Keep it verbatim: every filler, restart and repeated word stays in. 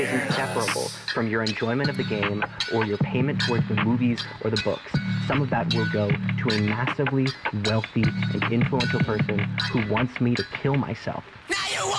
is inseparable from your enjoyment of the game or your payment towards the movies or the books. Some of that will go to a massively wealthy and influential person who wants me to kill myself.